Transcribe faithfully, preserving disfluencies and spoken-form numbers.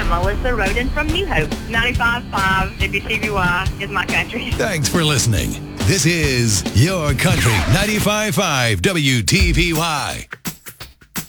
Melissa Roden from New Hope. ninety-five point five W T V Y is my country. Thanks for listening. This is Your Country ninety-five point five W T V Y.